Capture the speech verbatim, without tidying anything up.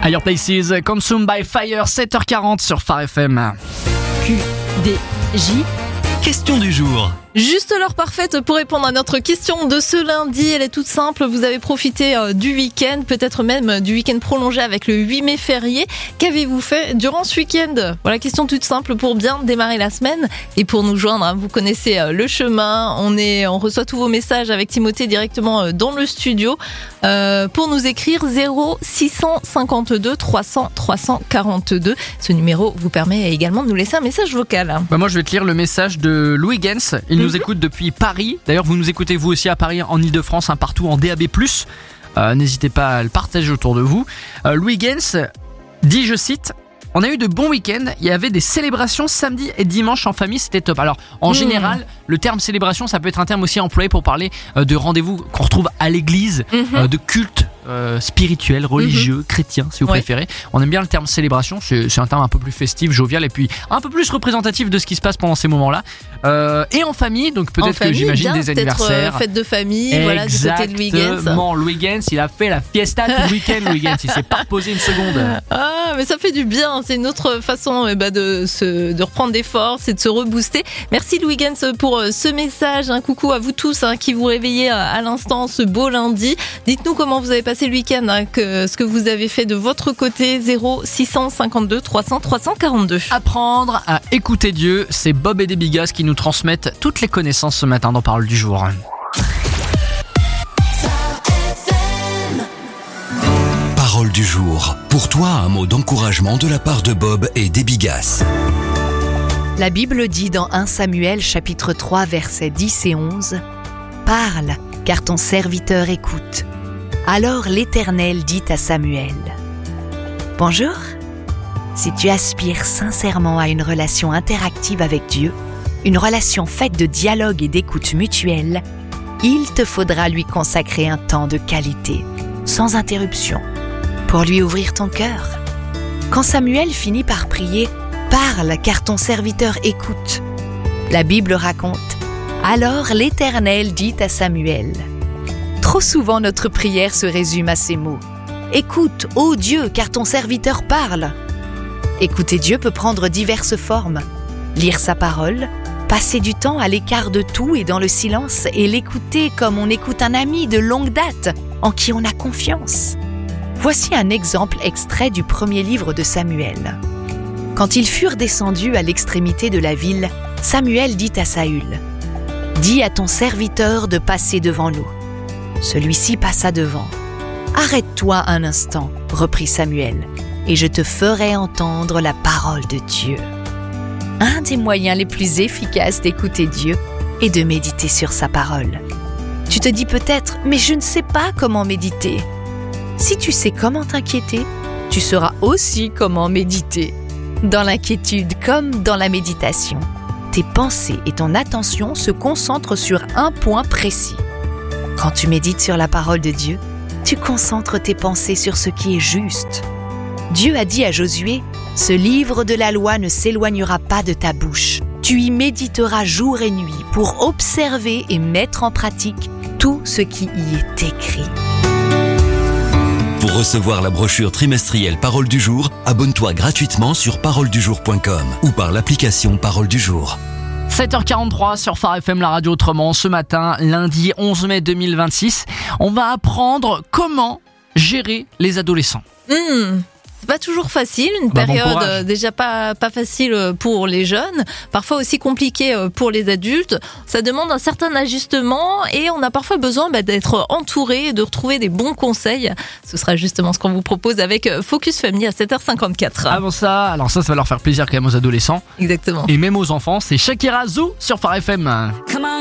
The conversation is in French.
Higher Places, Consumed by Fire, sept heures quarante sur Phare F M. Q D J. Question du jour. Juste l'heure parfaite pour répondre à notre question de ce lundi. Elle est toute simple. Vous avez profité du week-end, peut-être même du week-end prolongé avec le huit mai férié. Qu'avez-vous fait durant ce week-end ? Voilà, question toute simple pour bien démarrer la semaine. Et pour nous joindre, vous connaissez le chemin. On est, on reçoit tous vos messages avec Timothée directement dans le studio. Euh, pour nous écrire zéro six cent cinquante-deux trois cents trois cent quarante-deux. Ce numéro vous permet également de nous laisser un message vocal. Bah moi, je vais te lire le message de Louis Gens. Il nous écoute depuis Paris. D'ailleurs, vous nous écoutez vous aussi à Paris, en Ile-de-France, hein, partout en D A B plus. Euh, n'hésitez pas à le partager autour de vous. Euh, Louis Gens dit, je cite, « On a eu de bons week-ends. Il y avait des célébrations samedi et dimanche en famille. C'était top. » Alors, en mmh. général, le terme célébration, ça peut être un terme aussi employé pour parler euh, de rendez-vous qu'on retrouve à l'église, mmh. euh, de culte euh, spirituel, religieux, mmh. chrétien, si vous ouais. préférez. On aime bien le terme célébration. C'est, c'est un terme un peu plus festif, jovial et puis un peu plus représentatif de ce qui se passe pendant ces moments-là. Euh, et en famille, donc peut-être en famille, que j'imagine bien, des anniversaires. Euh, fête de famille, voilà, du côté de Louis Gens. Exactement, Louis Gens, il a fait la fiesta tout le week-end, Louis Gens. Il s'est pas reposé une seconde. Ah, mais ça fait du bien. C'est une autre façon eh ben, de, se, de reprendre des forces et de se rebooster. Merci Louis Gens pour ce message. Un coucou à vous tous hein, qui vous réveillez à l'instant ce beau lundi. Dites-nous comment vous avez passé le week-end, hein, que, ce que vous avez fait de votre côté. Zéro six cent cinquante-deux trois cents trois cent quarante-deux. Apprendre à écouter Dieu, c'est Bob et Débigas qui nous transmettent toutes les connaissances ce matin dans Parole du jour. Parole du jour. Pour toi, un mot d'encouragement de la part de Bob et Débigas. La Bible dit dans premier Samuel chapitre trois versets dix et onze « Parle, car ton serviteur écoute. Alors l'Éternel dit à Samuel. » Bonjour. Si tu aspires sincèrement à une relation interactive avec Dieu, une relation faite de dialogue et d'écoute mutuelle, il te faudra lui consacrer un temps de qualité, sans interruption, pour lui ouvrir ton cœur. Quand Samuel finit par prier « Parle, car ton serviteur écoute », la Bible raconte « Alors l'Éternel dit à Samuel ». Trop souvent notre prière se résume à ces mots « Écoute, ô Dieu, car ton serviteur parle ». Écouter Dieu peut prendre diverses formes. Lire sa parole, passer du temps à l'écart de tout et dans le silence et l'écouter comme on écoute un ami de longue date, en qui on a confiance. Voici un exemple extrait du premier livre de Samuel. Quand ils furent descendus à l'extrémité de la ville, Samuel dit à Saül « Dis à ton serviteur de passer devant nous. » Celui-ci passa devant. « Arrête-toi un instant, reprit Samuel, et je te ferai entendre la parole de Dieu. » Un des moyens les plus efficaces d'écouter Dieu est de méditer sur sa parole. Tu te dis peut-être « Mais je ne sais pas comment méditer. » Si tu sais comment t'inquiéter, tu sauras aussi comment méditer. Dans l'inquiétude comme dans la méditation, tes pensées et ton attention se concentrent sur un point précis. Quand tu médites sur la parole de Dieu, tu concentres tes pensées sur ce qui est juste. Dieu a dit à Josué « Ce livre de la loi ne s'éloignera pas de ta bouche. Tu y méditeras jour et nuit pour observer et mettre en pratique tout ce qui y est écrit. » Pour recevoir la brochure trimestrielle Parole du jour, abonne-toi gratuitement sur parole du jour point com ou par l'application Parole du jour. sept heures quarante-trois sur Phare F M, la radio autrement. Ce matin, lundi onze mai deux mille vingt-six, on va apprendre comment gérer les adolescents. Mmh. C'est pas toujours facile, une bah, période bon déjà pas, pas facile pour les jeunes, parfois aussi compliquée pour les adultes. Ça demande un certain ajustement et on a parfois besoin bah, d'être entouré et de retrouver des bons conseils. Ce sera justement ce qu'on vous propose avec Focus Family à sept heures cinquante-quatre. Avant ça, alors ça, ça va leur faire plaisir quand même aux adolescents. Exactement. Et même aux enfants, c'est Shakira Zoo sur Phare F M.